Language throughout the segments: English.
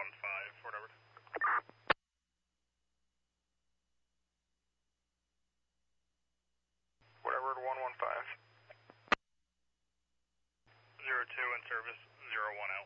whatever. Whatever to 115. 02 in service, 01 out.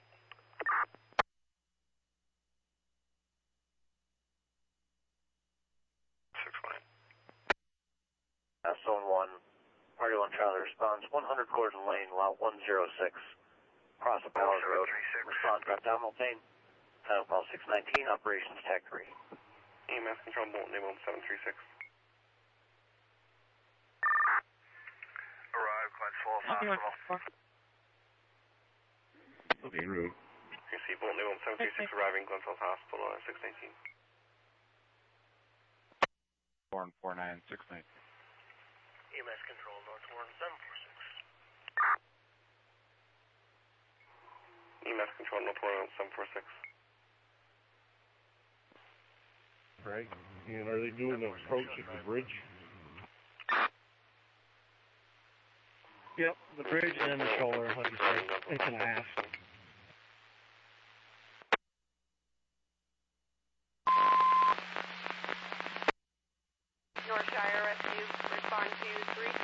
Zone 1, Party 1 Charlie responds, 100 Gordon Lane, lot 106, across the Powers Road. Response, drop down, Multane. Title call 619, Operations Tech 3. EMS control, Bolton, Name 736. Arrive, Glens Falls Hospital. Okay, en route. You see Bolton, Name 736 arriving, Glens Falls Hospital at 619. 44969. EMS control, North Warren 746. EMS control, North Warren 746. Right. And are they doing the approach at the bridge? Yep, the bridge and the shoulder, like you said, it's an ass. Northshire Rescue, respond to 3.